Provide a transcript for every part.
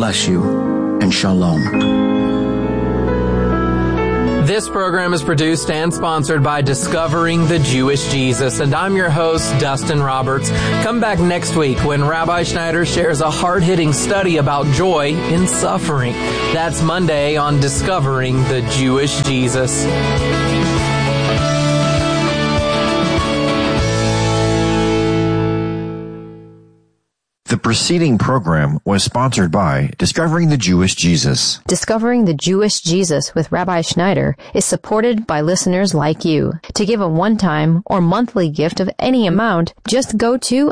bless you, and shalom. This program is produced and sponsored by Discovering the Jewish Jesus, and I'm your host, Dustin Roberts. Come back next week when Rabbi Schneider shares a hard-hitting study about joy in suffering. That's Monday on Discovering the Jewish Jesus. The preceding program was sponsored by Discovering the Jewish Jesus. Discovering the Jewish Jesus with Rabbi Schneider is supported by listeners like you. To give a one-time or monthly gift of any amount, just go to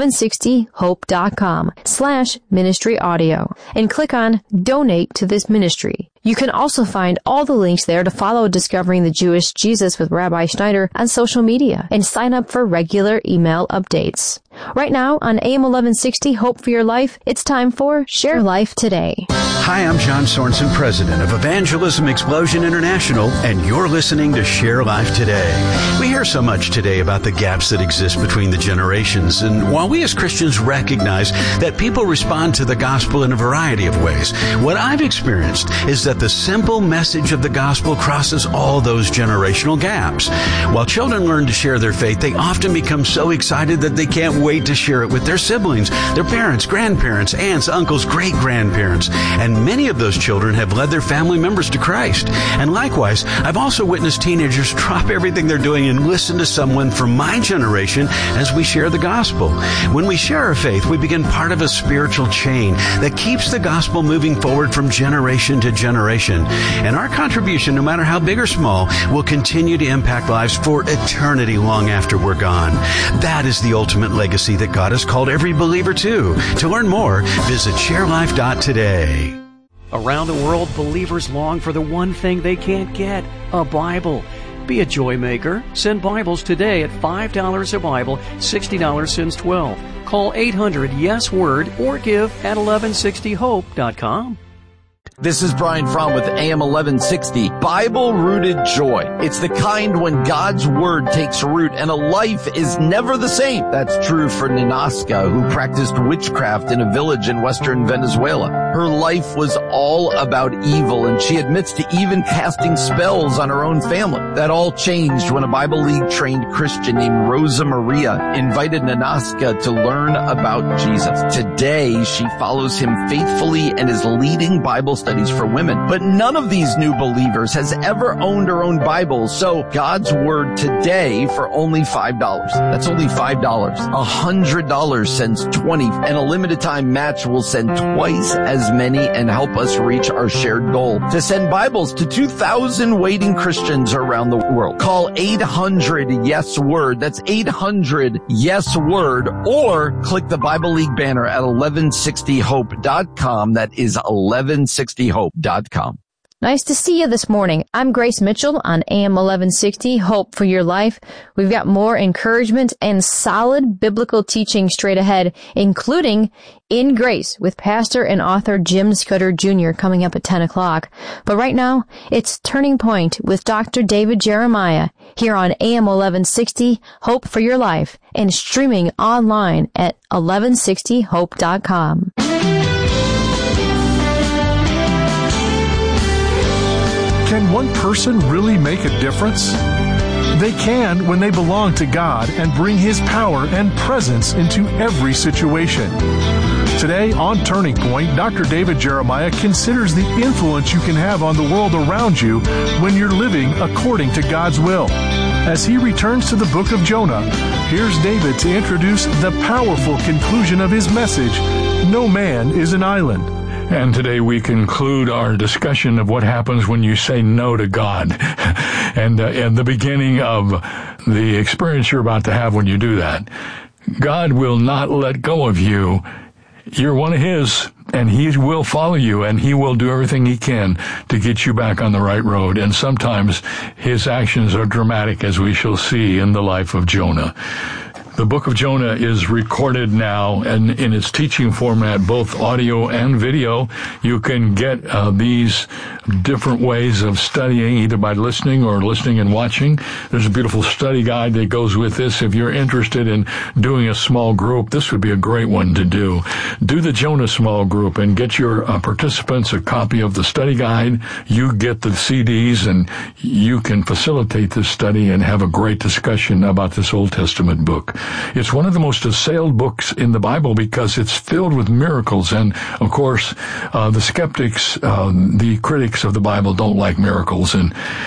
1160hope.com/ministry audio and click on Donate to this ministry. You can also find all the links there to follow Discovering the Jewish Jesus with Rabbi Schneider on social media and sign up for regular email updates. Right now on AM 1160 Hope for Your Life, it's time for Share Life Today. Hi, I'm John Sorensen, president of Evangelism Explosion International, and you're listening to Share Life Today. We hear so much today about the gaps that exist between the generations, and while we as Christians recognize that people respond to the gospel in a variety of ways, what I've experienced is that the simple message of the gospel crosses all those generational gaps. While children learn to share their faith, they often become so excited that they can't wait to share it with their siblings, their parents, grandparents, aunts, uncles, great-grandparents. And many of those children have led their family members to Christ. And likewise, I've also witnessed teenagers drop everything they're doing and listen to someone from my generation as we share the gospel. When we share our faith, we begin part of a spiritual chain that keeps the gospel moving forward from generation to generation. And our contribution, no matter how big or small, will continue to impact lives for eternity long after we're gone. That is the ultimate legacy that God has called every believer to. To learn more, visit sharelife.today. Around the world, believers long for the one thing they can't get, a Bible. Be a joy maker. Send Bibles today at $5 a Bible, $60 since 12. Call 800-YES-WORD or give at 1160hope.com. This is Brian Fromm with AM 1160, Bible-rooted joy. It's the kind when God's Word takes root and a life is never the same. That's true for Ninaska, who practiced witchcraft in a village in western Venezuela. Her life was all about evil, and she admits to even casting spells on her own family. That all changed when a Bible League-trained Christian named Rosa Maria invited Ninaska to learn about Jesus. Today, she follows him faithfully and is leading Bible studies for women. But none of these new believers has ever owned her own Bible, so God's Word today for only $5. That's only $5. $100 sends 20, and a limited time match will send twice as many and help us reach our shared goal to send Bibles to 2,000 waiting Christians around the world. Call 800-YES-WORD. That's 800-YES-WORD, or click the Bible League banner at 1160hope.com. That is 1160hope.com. Nice to see you this morning. I'm Grace Mitchell on AM 1160, Hope for Your Life. We've got more encouragement and solid biblical teaching straight ahead, including In Grace with pastor and author Jim Scudder Jr. coming up at 10 o'clock. But right now, it's Turning Point with Dr. David Jeremiah here on AM 1160, Hope for Your Life, and streaming online at 1160hope.com. Can one person really make a difference? They can when they belong to God and bring His power and presence into every situation. Today on Turning Point, Dr. David Jeremiah considers the influence you can have on the world around you when you're living according to God's will. As he returns to the book of Jonah, here's David to introduce the powerful conclusion of his message, No Man is an Island. And today we conclude our discussion of what happens when you say no to God. And the beginning of the experience you're about to have when you do that. God will not let go of you. You're one of His, and He will follow you, and He will do everything He can to get you back on the right road. And sometimes His actions are dramatic, as we shall see in the life of Jonah. The book of Jonah is recorded now and in its teaching format, both audio and video. You can get these different ways of studying, either by listening or listening and watching. There's a beautiful study guide that goes with this. If you're interested in doing a small group, this would be a great one to do. Do the Jonah small group and get your participants a copy of the study guide. You get the CDs and you can facilitate this study and have a great discussion about this Old Testament book. It's one of the most assailed books in the Bible because it's filled with miracles. And, of course, the skeptics, the critics of the Bible don't like miracles. And